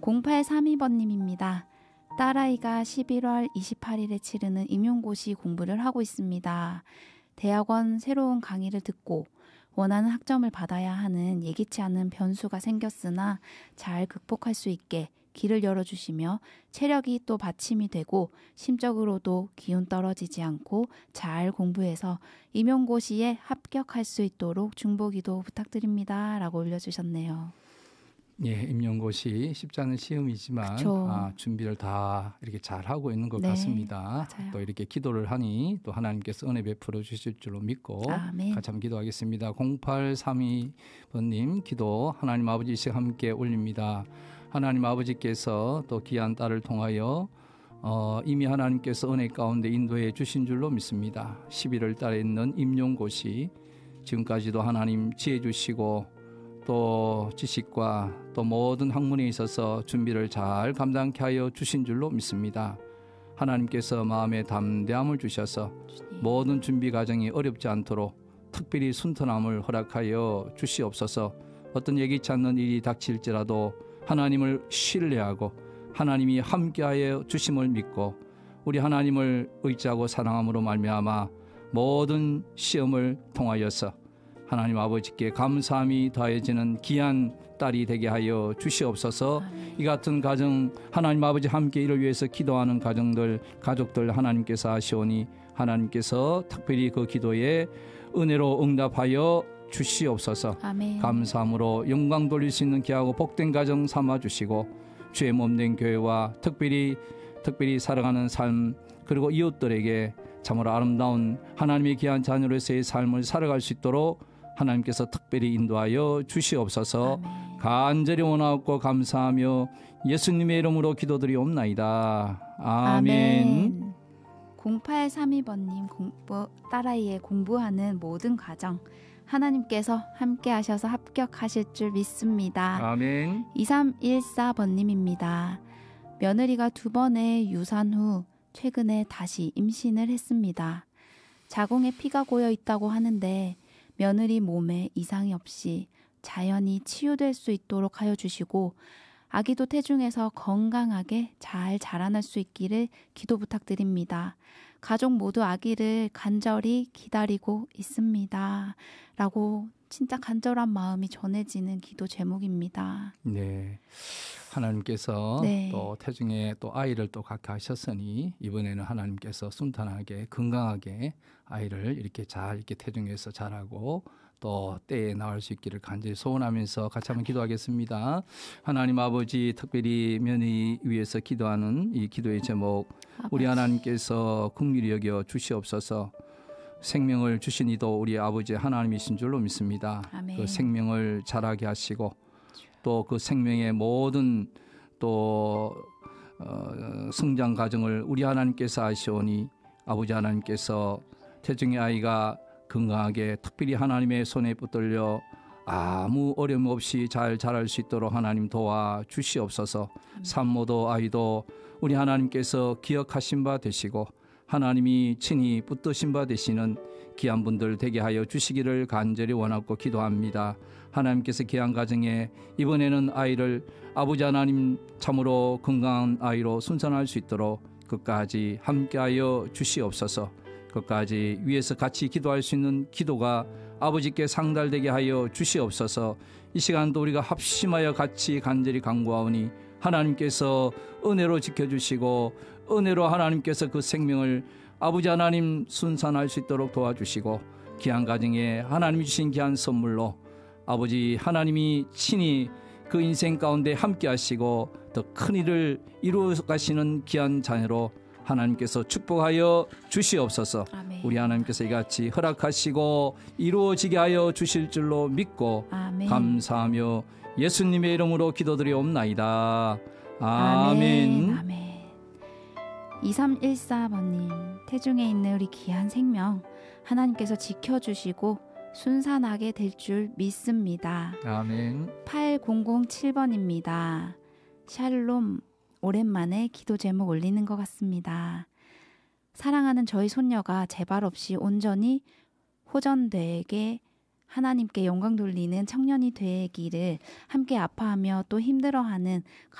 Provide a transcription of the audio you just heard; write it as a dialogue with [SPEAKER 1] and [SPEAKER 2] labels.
[SPEAKER 1] 0832번님입니다. 딸아이가 11월 28일에 치르는 임용고시 공부를 하고 있습니다. 대학원 새로운 강의를 듣고 원하는 학점을 받아야 하는 예기치 않은 변수가 생겼으나 잘 극복할 수 있게 길을 열어주시며 체력이 또 받침이 되고 심적으로도 기운 떨어지지 않고 잘 공부해서 임용고시에 합격할 수 있도록 중보기도 부탁드립니다. 라고 올려주셨네요.
[SPEAKER 2] 예, 임용고시 쉽지 않은 시험이지만 준비를 다 이렇게 잘 하고 있는 것 같습니다.
[SPEAKER 1] 맞아요.
[SPEAKER 2] 또 이렇게 기도를 하니 또 하나님께서 은혜 베풀어 주실 줄로 믿고
[SPEAKER 1] 아멘.
[SPEAKER 2] 같이 한번 기도하겠습니다. 0832번님 기도 하나님 아버지 이 시간 함께 올립니다. 하나님 아버지께서 또 귀한 딸을 통하여 이미 하나님께서 은혜 가운데 인도해 주신 줄로 믿습니다. 11월 달에 있는 임용고시 지금까지도 하나님 지혜 주시고 또 지식과 또 모든 학문에 있어서 준비를 잘 감당케 하여 주신 줄로 믿습니다. 하나님께서 마음에 담대함을 주셔서 모든 준비 과정이 어렵지 않도록 특별히 순탄함을 허락하여 주시옵소서. 어떤 예기치 않는 일이 닥칠지라도 하나님을 신뢰하고 하나님이 함께하여 주심을 믿고 우리 하나님을 의지하고 사랑함으로 말미암아 모든 시험을 통하여서 하나님 아버지께 감사함이 더해지는 귀한 딸이 되게 하여 주시옵소서. 이 같은 가정 하나님 아버지 함께 이를 위해서 기도하는 가족들 하나님께서 아시오니 하나님께서 특별히 그 기도에 은혜로 응답하여 주시옵소서.
[SPEAKER 1] 아멘.
[SPEAKER 2] 감사함으로 영광 돌릴 수 있는 귀하고 복된 가정 삼아주시고 주의 몸된 교회와 특별히 살아가는 삶 그리고 이웃들에게 참으로 아름다운 하나님의 귀한 자녀로서의 삶을 살아갈 수 있도록 하나님께서 특별히 인도하여 주시옵소서.
[SPEAKER 1] 아멘.
[SPEAKER 2] 간절히 원하옵고 감사하며 예수님의 이름으로 기도드리옵나이다. 아멘.
[SPEAKER 1] 0832번님 딸아이의 공부하는 모든 과정 하나님께서 함께 하셔서 합격하실 줄 믿습니다.
[SPEAKER 2] 아멘.
[SPEAKER 1] 2314번님입니다. 며느리가 2번의 유산 후 최근에 다시 임신을 했습니다. 자궁에 피가 고여 있다고 하는데 며느리 몸에 이상이 없이 자연히 치유될 수 있도록 하여 주시고 아기도 태중에서 건강하게 잘 자라날 수 있기를 기도 부탁드립니다. 가족 모두 아기를 간절히 기다리고 있습니다. 라고 진짜 간절한 마음이 전해지는 기도 제목입니다.
[SPEAKER 2] 네. 하나님께서 또 태중에 또 아이를 또 갖게 하셨으니 이번에는 하나님께서 순탄하게 건강하게 아이를 이렇게 잘 이렇게 태중에서 자라고 또 때에 나올 수 있기를 간절히 소원하면서 같이 한번 기도하겠습니다. 하나님 아버지 특별히 며느리 위해서 기도하는 이 기도의 제목 우리 하나님께서 긍휼히 여겨 주시옵소서. 생명을 주신 이도 우리 아버지 하나님이신 줄로 믿습니다.
[SPEAKER 1] 아멘.
[SPEAKER 2] 그 생명을 자라게 하시고 또 그 생명의 모든 또 성장 과정을 우리 하나님께서 하시오니 아버지 하나님께서 태중의 아이가 건강하게 특별히 하나님의 손에 붙들려 아무 어려움 없이 잘 자랄 수 있도록 하나님 도와주시옵소서. 산모도 아이도 우리 하나님께서 기억하신 바 되시고 하나님이 친히 붙드신 바 되시는 귀한 분들 되게 하여 주시기를 간절히 원하고 기도합니다. 하나님께서 귀한 가정에 이번에는 아이를 아버지 하나님 참으로 건강한 아이로 순산할 수 있도록 끝까지 함께하여 주시옵소서. 끝까지 위에서 같이 기도할 수 있는 기도가 아버지께 상달되게 하여 주시옵소서. 이 시간도 우리가 합심하여 같이 간절히 간구하오니 하나님께서 은혜로 지켜주시고 은혜로 하나님께서 그 생명을 아버지 하나님 순산할 수 있도록 도와주시고 귀한 가정에 하나님이 주신 귀한 선물로 아버지 하나님이 친히 그 인생 가운데 함께 하시고 더 큰 일을 이루어 가시는 귀한 자녀로 하나님께서 축복하여 주시옵소서.
[SPEAKER 1] 아멘.
[SPEAKER 2] 우리 하나님께서 이같이 허락하시고 이루어지게 하여 주실 줄로 믿고
[SPEAKER 1] 아멘.
[SPEAKER 2] 감사하며 예수님의 이름으로 기도드리옵나이다. 아멘.
[SPEAKER 1] 아멘. 2314번님 태중에 있는 우리 귀한 생명 하나님께서 지켜주시고 순산하게 될 줄 믿습니다.
[SPEAKER 2] 아멘.
[SPEAKER 1] 8007번입니다. 샬롬 오랜만에 기도 제목 올리는 것 같습니다. 사랑하는 저희 손녀가 재발 없이 온전히 호전되게 하나님께 영광 돌리는 청년이 되기를 함께 아파하며 또 힘들어하는